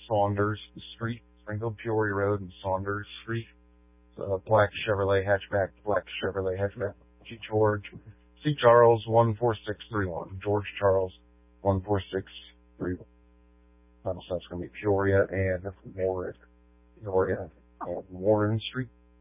Saunders Street, Springfield Peoria Road and Saunders Street. Black Chevrolet hatchback, G. George, C. Charles 14631, George Charles 14631. So that's going to be Peoria and Warren Street.